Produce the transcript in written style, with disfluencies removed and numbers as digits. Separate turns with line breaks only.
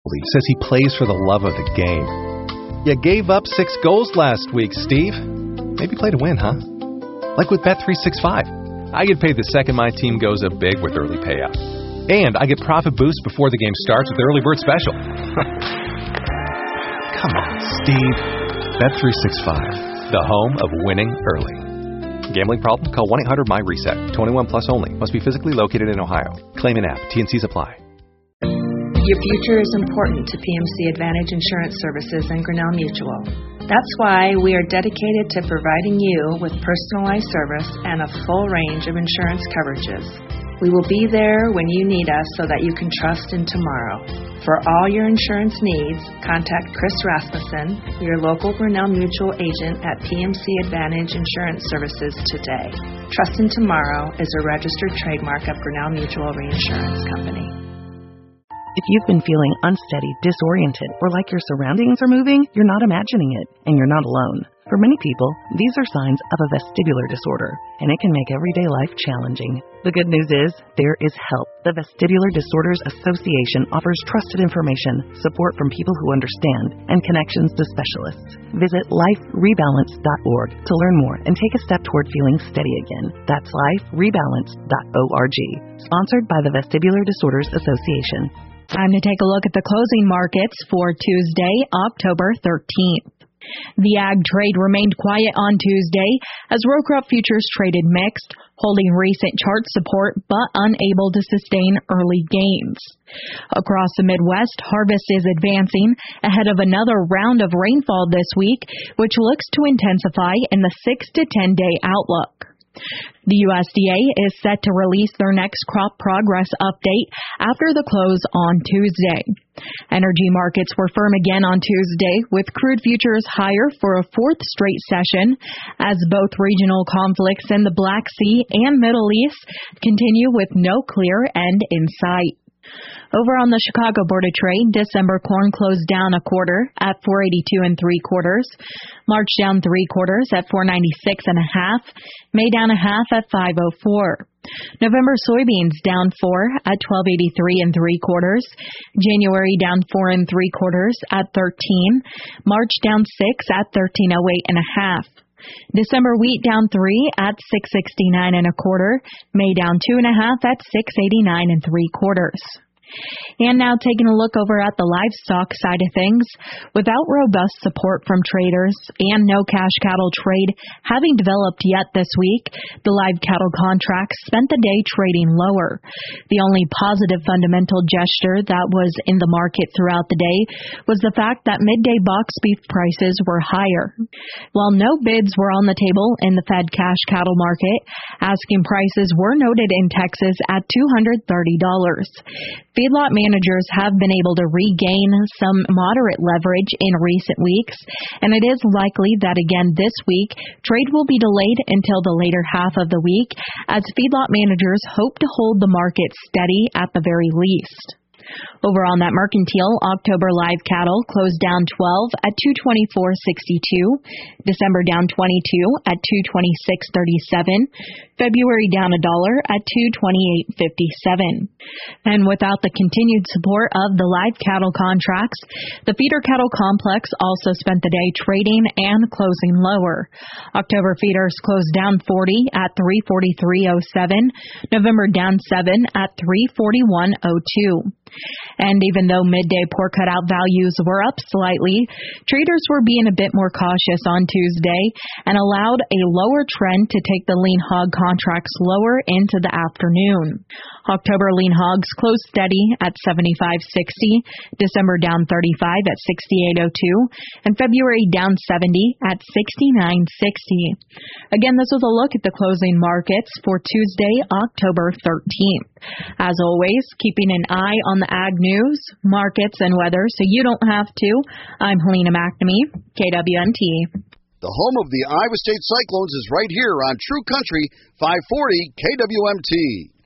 says he plays for the love of the game. You gave up 6 goals last week, Steve. Maybe play to win, huh? Like with Bet365. I get paid the second my team goes up big with early payout. And I get profit boost before the game starts with the early bird special. Come on, Steve. Bet365, the home of winning early. Gambling problem? Call 1-800-MY-RESET. 21 plus only. Must be physically located in Ohio. Claim an app. T&Cs apply.
Your future is important to PMC Advantage Insurance Services and Grinnell Mutual. That's why we are dedicated to providing you with personalized service and a full range of insurance coverages. We will be there when you need us so that you can trust in tomorrow. For all your insurance needs, contact Chris Rasmussen, your local Grinnell Mutual agent at PMC Advantage Insurance Services today. Trust in Tomorrow is a registered trademark of Grinnell Mutual Reinsurance Company.
If you've been feeling unsteady, disoriented, or like your surroundings are moving, you're not imagining it, and you're not alone. For many people, these are signs of a vestibular disorder, and it can make everyday life challenging. The good news is, there is help. The Vestibular Disorders Association offers trusted information, support from people who understand, and connections to specialists. Visit liferebalance.org to learn more and take a step toward feeling steady again. That's liferebalance.org. Sponsored by the Vestibular Disorders Association.
Time to take a look at the closing markets for Tuesday, October 13th. The ag trade remained quiet on Tuesday as row crop futures traded mixed, holding recent chart support but unable to sustain early gains. Across the Midwest, harvest is advancing ahead of another round of rainfall this week, which looks to intensify in the 6 to 10 day outlook. The USDA is set to release their next crop progress update after the close on Tuesday. Energy markets were firm again on Tuesday, with crude futures higher for a 4th straight session as both regional conflicts in the Black Sea and Middle East continue with no clear end in sight. Over on the Chicago Board of Trade, December corn closed down a quarter at 4.82 3/4. March down 3/4 at 4.96 1/2. May down a half at 5.04. November soybeans down 4 at 12.83 3/4. January down 4 3/4 at 13. March down 6 at 13.08 1/2. December wheat down 3 at 6.69 1/4. May down 2 1/2 at 6.89 3/4. And now taking a look over at the livestock side of things. Without robust support from traders and no cash cattle trade having developed yet this week, the live cattle contracts spent the day trading lower. The only positive fundamental gesture that was in the market throughout the day was the fact that midday box beef prices were higher. While no bids were on the table in the Fed cash cattle market, asking prices were noted in Texas at $230. Feedlot managers have been able to regain some moderate leverage in recent weeks, and it is likely that again this week, trade will be delayed until the later half of the week as feedlot managers hope to hold the market steady at the very least. Over on that mercantile, October live cattle closed down 12 at 224.62, December down 22 at 226.37, February down $1 at 228.57. And without the continued support of the live cattle contracts, the feeder cattle complex also spent the day trading and closing lower. October feeders closed down 40 at 343.07, November down 7 at 341.02. And even though midday pork cutout values were up slightly, traders were being a bit more cautious on Tuesday and allowed a lower trend to take the lean hog contracts lower into the afternoon. October lean hogs closed steady at 75.60, December down 35 at 68.02, and February down 70 at 69.60. Again, this was a look at the closing markets for Tuesday, October 13th. As always, keeping an eye on the ag news, markets, and weather so you don't have to. I'm Helena McNamee, KWMT.
The home of the Iowa State Cyclones is right here on True Country 540 KWMT.